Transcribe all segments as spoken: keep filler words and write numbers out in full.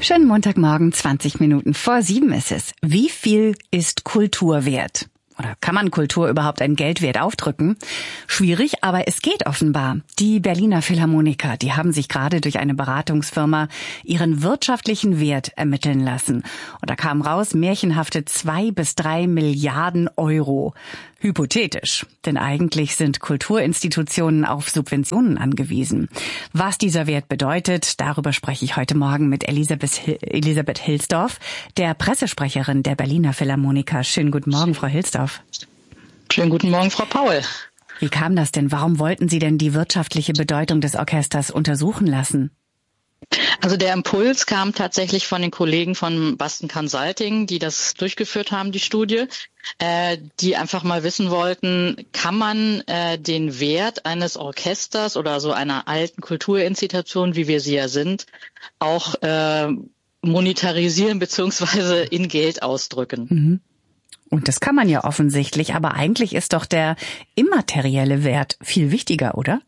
Schönen Montagmorgen, zwanzig Minuten vor sieben ist es. Wie viel ist Kultur wert? Oder kann man Kultur überhaupt einen Geldwert aufdrücken? Schwierig, aber es geht offenbar. Die Berliner Philharmoniker, die haben sich gerade durch eine Beratungsfirma ihren wirtschaftlichen Wert ermitteln lassen. Und da kam raus, märchenhafte zwei bis drei Milliarden Euro. Hypothetisch, denn eigentlich sind Kulturinstitutionen auf Subventionen angewiesen. Was dieser Wert bedeutet, darüber spreche ich heute Morgen mit Elisabeth, Elisabeth Hilsdorf, der Pressesprecherin der Berliner Philharmoniker. Schönen guten Morgen, Frau Hilsdorf. Schönen guten Morgen, Frau Paul. Wie kam das denn? Warum wollten Sie denn die wirtschaftliche Bedeutung des Orchesters untersuchen lassen? Also der Impuls kam tatsächlich von den Kollegen von Boston Consulting, die das durchgeführt haben, die Studie, äh, die einfach mal wissen wollten, kann man äh, den Wert eines Orchesters oder so einer alten Kulturinstitution, wie wir sie ja sind, auch äh, monetarisieren bzw. in Geld ausdrücken. Mhm. Und das kann man ja offensichtlich, aber eigentlich ist doch der immaterielle Wert viel wichtiger, oder?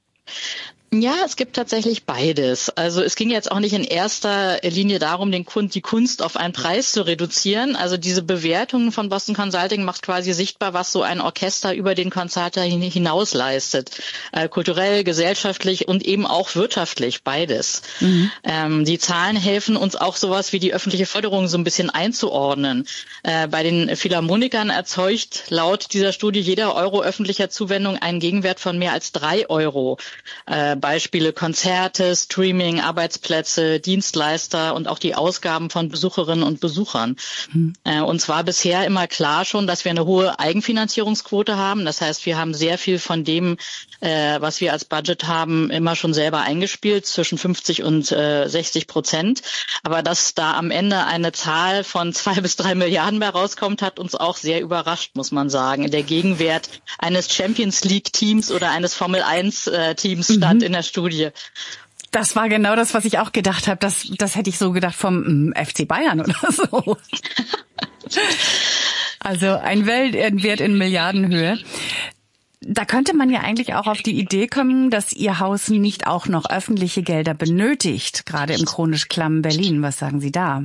Ja, es gibt tatsächlich beides. Also es ging jetzt auch nicht in erster Linie darum, den Kun- die Kunst auf einen Preis zu reduzieren. Also diese Bewertung von Boston Consulting macht quasi sichtbar, was so ein Orchester über den Konzerter hinaus leistet. Äh, kulturell, gesellschaftlich und eben auch wirtschaftlich, beides. Mhm. Ähm, die Zahlen helfen uns auch sowas wie die öffentliche Förderung so ein bisschen einzuordnen. Äh, bei den Philharmonikern erzeugt laut dieser Studie jeder Euro öffentlicher Zuwendung einen Gegenwert von mehr als drei Euro. Äh, Beispiele Konzerte, Streaming, Arbeitsplätze, Dienstleister und auch die Ausgaben von Besucherinnen und Besuchern. Mhm. Äh, uns war bisher immer klar schon, dass wir eine hohe Eigenfinanzierungsquote haben. Das heißt, wir haben sehr viel von dem, äh, was wir als Budget haben, immer schon selber eingespielt, zwischen fünfzig und äh, sechzig Prozent. Aber dass da am Ende eine Zahl von zwei bis drei Milliarden mehr rauskommt, hat uns auch sehr überrascht, muss man sagen. Der Gegenwert eines Champions League Teams oder eines Formel eins äh, Teams stand mhm. in der Studie. Das war genau das, was ich auch gedacht habe. Das, das hätte ich so gedacht vom F C Bayern oder so. Also ein Weltwert in Milliardenhöhe. Da könnte man ja eigentlich auch auf die Idee kommen, dass Ihr Haus nicht auch noch öffentliche Gelder benötigt, gerade im chronisch klammen Berlin. Was sagen Sie da?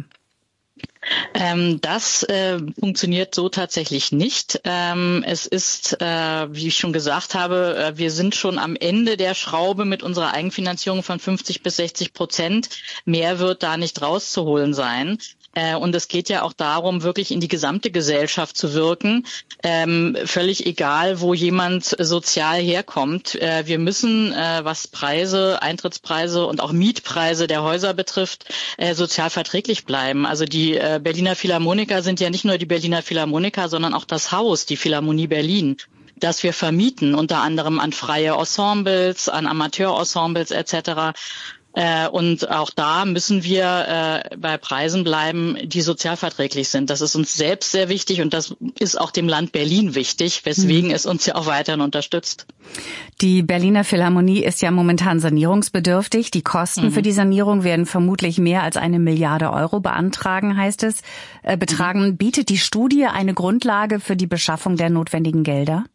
Ähm, das äh, funktioniert so tatsächlich nicht. Ähm, es ist, äh, wie ich schon gesagt habe, äh, wir sind schon am Ende der Schraube mit unserer Eigenfinanzierung von fünfzig bis sechzig Prozent. Mehr wird da nicht rauszuholen sein. Äh, und es geht ja auch darum, wirklich in die gesamte Gesellschaft zu wirken. Ähm, völlig egal, wo jemand sozial herkommt. Äh, wir müssen, äh, was Preise, Eintrittspreise und auch Mietpreise der Häuser betrifft, äh, sozial verträglich bleiben. Also die äh, Berliner Philharmoniker sind ja nicht nur die Berliner Philharmoniker, sondern auch das Haus, die Philharmonie Berlin, das wir vermieten, unter anderem an freie Ensembles, an Amateurensembles et cetera. Äh, und auch da müssen wir äh, bei Preisen bleiben, die sozialverträglich sind. Das ist uns selbst sehr wichtig und das ist auch dem Land Berlin wichtig, weswegen mhm. es uns ja auch weiterhin unterstützt. Die Berliner Philharmonie ist ja momentan sanierungsbedürftig. Die Kosten mhm. für die Sanierung werden vermutlich mehr als eine Milliarde Euro beantragen, heißt es, äh, betragen. Mhm. Bietet die Studie eine Grundlage für die Beschaffung der notwendigen Gelder?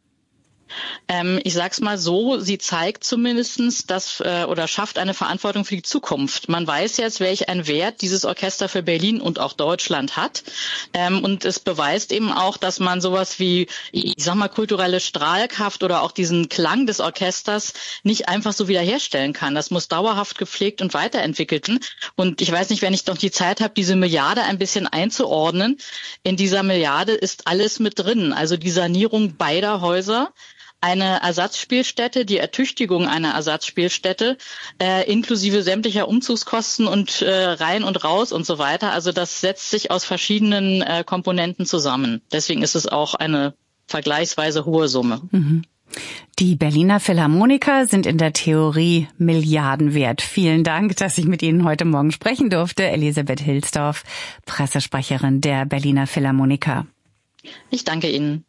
Ähm, ich sag's mal so, sie zeigt zumindestens, dass äh, oder schafft eine Verantwortung für die Zukunft. Man weiß jetzt, welch ein Wert dieses Orchester für Berlin und auch Deutschland hat. Ähm, und es beweist eben auch, dass man sowas wie, ich sag mal, kulturelle Strahlkraft oder auch diesen Klang des Orchesters nicht einfach so wiederherstellen kann. Das muss dauerhaft gepflegt und weiterentwickelt werden. Und ich weiß nicht, wenn ich noch die Zeit habe, diese Milliarde ein bisschen einzuordnen. In dieser Milliarde ist alles mit drin. Also die Sanierung beider Häuser, eine Ersatzspielstätte, die Ertüchtigung einer Ersatzspielstätte, äh, inklusive sämtlicher Umzugskosten und äh, rein und raus und so weiter. Also das setzt sich aus verschiedenen äh, Komponenten zusammen. Deswegen ist es auch eine vergleichsweise hohe Summe. Mhm. Die Berliner Philharmoniker sind in der Theorie Milliarden wert. Vielen Dank, dass ich mit Ihnen heute Morgen sprechen durfte. Elisabeth Hilsdorf, Pressesprecherin der Berliner Philharmoniker. Ich danke Ihnen.